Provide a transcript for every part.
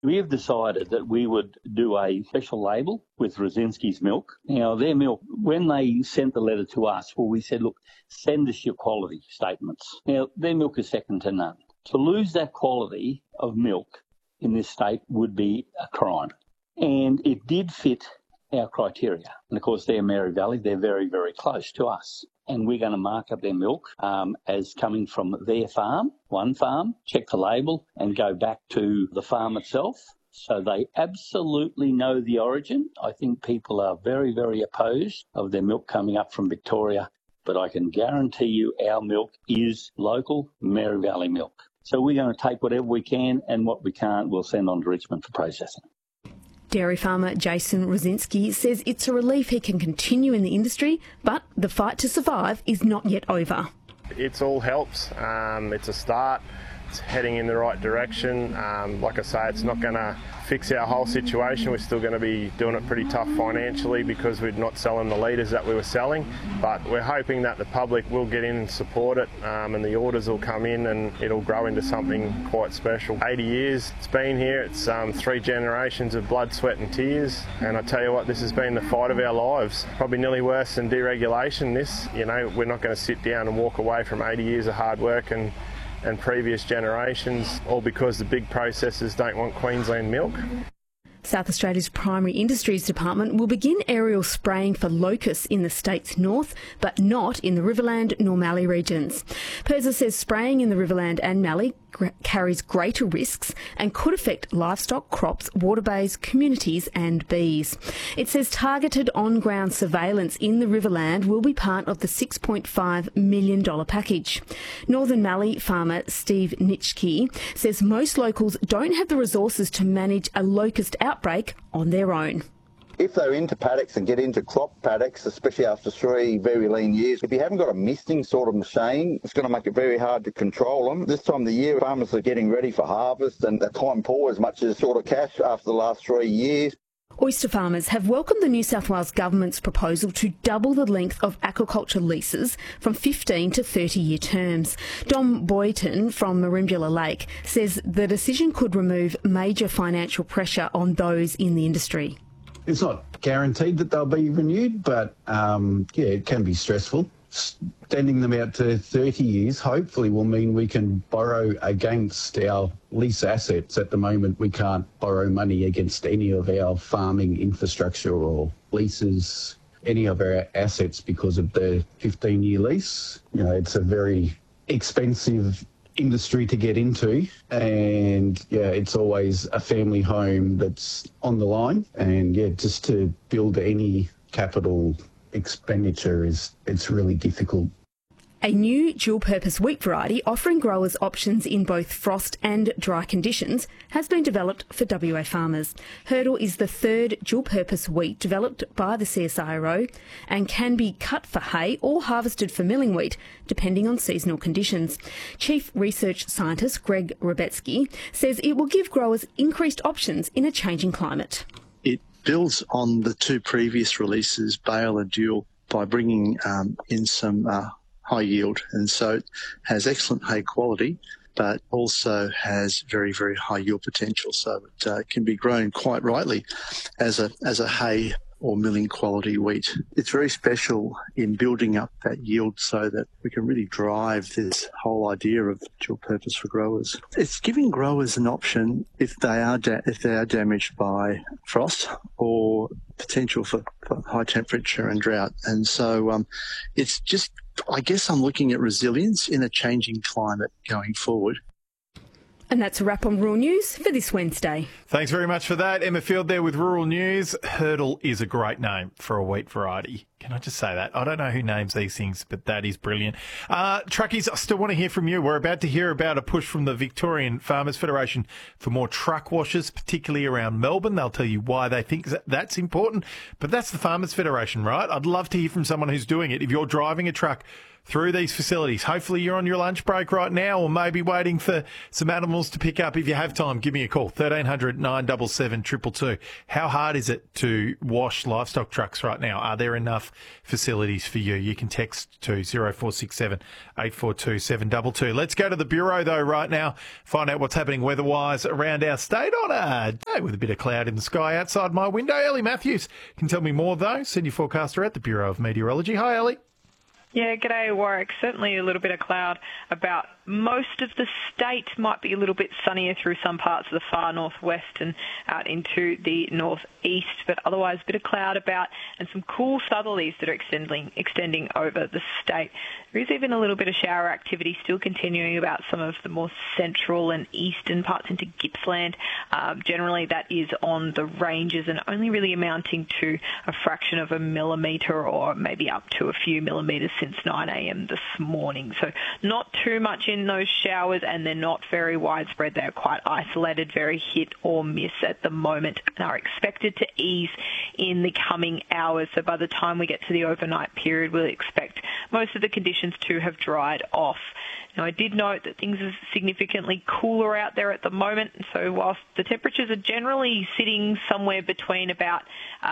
We have decided that we would do a special label with Rosinski's milk. Now, their milk, when they sent the letter to us, well, we said, look, send us your quality statements. Now, their milk is second to none. To lose that quality of milk in this state would be a crime. And it did fit our criteria. And of course, they're Mary Valley. They're very, very close to us. And we're going to mark up their milk as coming from their farm, one farm, check the label and go back to the farm itself. So they absolutely know the origin. I think people are very, very opposed of their milk coming up from Victoria. But I can guarantee you our milk is local Mary Valley milk. So we're going to take whatever we can and what we can't we'll send on to Richmond for processing. Dairy farmer Jason Rosinski says it's a relief he can continue in the industry, but the fight to survive is not yet over. It all helps. It's a start. It's heading in the right direction. Like I say, it's not going to fix our whole situation. We're still going to be doing it pretty tough financially because we're not selling the litres that we were selling. But we're hoping that the public will get in and support it, and the orders will come in and it'll grow into something quite special. 80 years it's been here. It's 3 generations of blood, sweat and tears. And I tell you what, this has been the fight of our lives. Probably nearly worse than deregulation. We're not going to sit down and walk away from 80 years of hard work and previous generations, all because the big processors don't want Queensland milk. South Australia's Primary Industries Department will begin aerial spraying for locusts in the state's north, but not in the Riverland nor Mallee regions. PIRSA says spraying in the Riverland and Mallee carries greater risks and could affect livestock, crops, waterways, communities and bees. It says targeted on-ground surveillance in the Riverland will be part of the $6.5 million package. Northern Mallee farmer Steve Nitschke says most locals don't have the resources to manage a locust outbreak on their own. If they're into paddocks and get into crop paddocks, especially after 3 very lean years, if you haven't got a misting sort of machine, it's going to make it very hard to control them. This time of the year, farmers are getting ready for harvest and they're time poor as much as sort of cash after the last 3 years. Oyster farmers have welcomed the New South Wales Government's proposal to double the length of aquaculture leases from 15 to 30-year terms. Dom Boyton from Merimbula Lake says the decision could remove major financial pressure on those in the industry. It's not guaranteed that they'll be renewed, but it can be stressful. Extending them out to 30 years hopefully will mean we can borrow against our lease assets. At the moment, we can't borrow money against any of our farming infrastructure or leases, any of our assets because of the 15-year lease. It's a very expensive industry to get into, and it's always a family home that's on the line, and just to build any capital expenditure it's really difficult. A new dual-purpose wheat variety offering growers options in both frost and dry conditions has been developed for WA farmers. Hurdle is the third dual-purpose wheat developed by the CSIRO and can be cut for hay or harvested for milling wheat, depending on seasonal conditions. Chief Research Scientist Greg Rebetsky says it will give growers increased options in a changing climate. It builds on the 2 previous releases, Bale and Dual, by bringing in some high yield, and so it has excellent hay quality but also has very, very high yield potential, so it can be grown quite rightly as a hay or milling quality wheat. It's very special in building up that yield so that we can really drive this whole idea of dual purpose for growers. It's giving growers an option if they are damaged by frost or potential for high temperature and drought. And so it's just, I guess I'm looking at resilience in a changing climate going forward. And that's a wrap on Rural News for this Wednesday. Thanks very much for that. Emma Field there with Rural News. Hurdle is a great name for a wheat variety. Can I just say that? I don't know who names these things, but that is brilliant. Truckies, I still want to hear from you. We're about to hear about a push from the Victorian Farmers Federation for more truck washers, particularly around Melbourne. They'll tell you why they think that's important. But that's the Farmers Federation, right? I'd love to hear from someone who's doing it. If you're driving a truck through these facilities, hopefully you're on your lunch break right now or maybe waiting for some animals to pick up. If you have time, give me a call, 1300 977 222. How hard is it to wash livestock trucks right now? Are there enough enough facilities for you. You can text to 0467 842 722. Let's go to the Bureau, though, right now. Find out what's happening weather-wise around our state on a day with a bit of cloud in the sky outside my window. Ellie Matthews can tell me more, though. Senior forecaster at the Bureau of Meteorology. Hi, Ellie. Yeah, g'day, Warwick. Certainly a little bit of cloud about most of the state. Might be a little bit sunnier through some parts of the far northwest and out into the northeast, but otherwise a bit of cloud about and some cool southerlies that are extending over the state. There is even a little bit of shower activity still continuing about some of the more central and eastern parts into Gippsland. Generally that is on the ranges and only really amounting to a fraction of a millimetre or maybe up to a few millimetres since 9 a.m. this morning. So not too much in those showers, and they're not very widespread. They're quite isolated, very hit or miss at the moment, and are expected to ease in the coming hours. So by the time we get to the overnight period, we'll expect most of the conditions to have dried off. Now, I did note that things are significantly cooler out there at the moment, so whilst the temperatures are generally sitting somewhere between about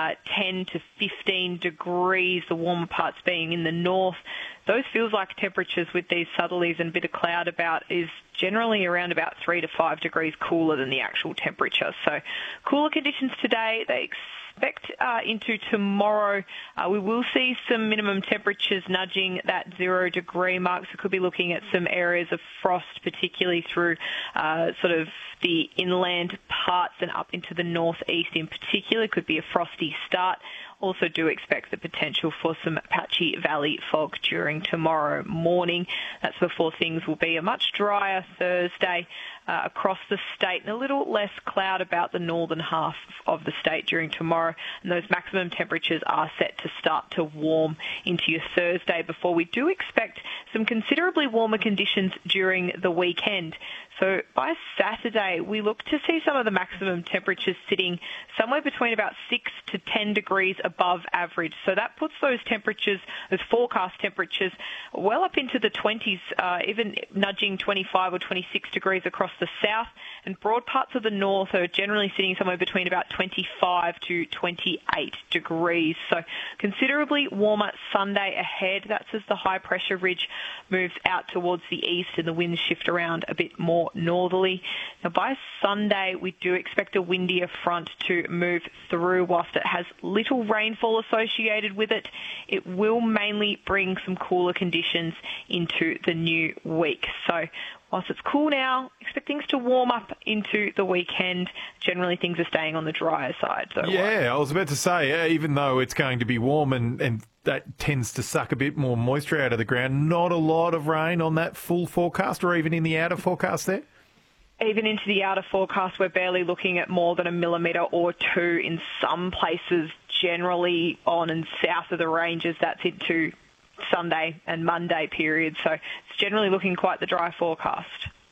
10 to 15 degrees, the warmer parts being in the north, those feels like temperatures with these southerlies and a bit of cloud about is generally around about 3 to 5 degrees cooler than the actual temperature. So cooler conditions today. They expect into tomorrow we will see some minimum temperatures nudging that 0 degree mark. So could be looking at some areas of frost, particularly through sort of the inland parts and up into the northeast in particular. Could be a frosty start. Also do expect the potential for some patchy valley fog during tomorrow morning. That's before things will be a much drier Thursday across the state and a little less cloud about the northern half of the state during tomorrow. And those maximum temperatures are set to start to warm into your Thursday before we do expect some considerably warmer conditions during the weekend. So by Saturday, we look to see some of the maximum temperatures sitting somewhere between about 6 to 10 degrees above average. So that puts those temperatures, those forecast temperatures, well up into the 20s, even nudging 25 or 26 degrees across the south. And broad parts of the north are generally sitting somewhere between about 25 to 28 degrees. So considerably warmer Sunday ahead. That's as the high pressure ridge moves out towards the east and the winds shift around a bit more northerly. Now by Sunday, we do expect a windier front to move through. Whilst it has little rainfall associated with it, it will mainly bring some cooler conditions into the new week. So whilst it's cool now, expect things to warm up into the weekend. Generally, things are staying on the drier side. So yeah, I was about to say, even though it's going to be warm and that tends to suck a bit more moisture out of the ground, not a lot of rain on that full forecast or even in the outer forecast there? Even into the outer forecast, we're barely looking at more than a millimetre or two in some places, generally on and south of the ranges. That's into Sunday and Monday period. So it's generally looking quite the dry forecast.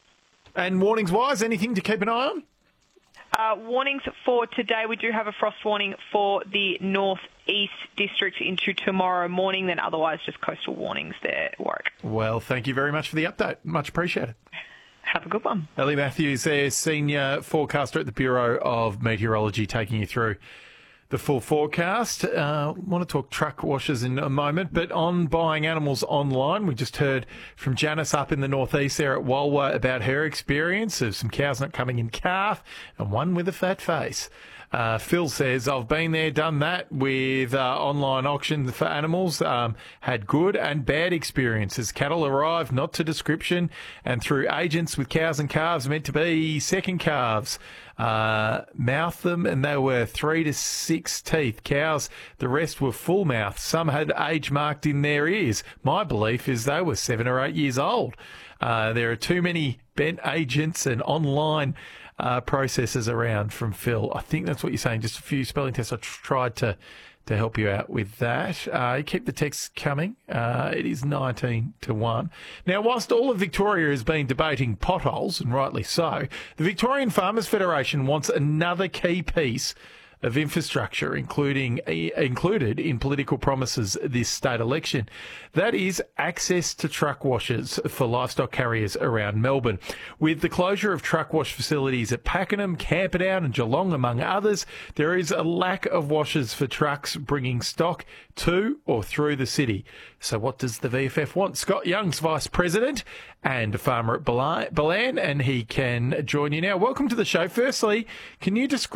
And warnings-wise, anything to keep an eye on? Warnings for today, we do have a frost warning for the northeast district into tomorrow morning, then otherwise just coastal warnings there, Warwick. Well, thank you very much for the update. Much appreciated. Have a good one. Ellie Matthews there, Senior Forecaster at the Bureau of Meteorology, taking you through the full forecast. Want to talk truck washers in a moment, but on buying animals online, we just heard from Janice up in the northeast there at Walwa about her experience of some cows not coming in calf and one with a fat face. Phil says, I've been there, done that with online auctions for animals, had good and bad experiences. Cattle arrived not to description and through agents with cows and calves meant to be second calves. Mouthed them and they were 3 to 6 teeth. Cows, the rest were full mouth. Some had age marked in their ears. My belief is they were 7 or 8 years old. There are too many bent agents and online processes around from Phil. I think that's what you're saying. Just a few spelling tests. I tried to help you out with that. Keep the texts coming. It is 19 to 1. Now, whilst all of Victoria has been debating potholes, and rightly so, the Victorian Farmers Federation wants another key piece of infrastructure, included in political promises this state election. That is access to truck washers for livestock carriers around Melbourne. With the closure of truck wash facilities at Pakenham, Camperdown and Geelong, among others, there is a lack of washers for trucks bringing stock to or through the city. So what does the VFF want? Scott Young's Vice President and farmer at Balan, and he can join you now. Welcome to the show. Firstly, can you describe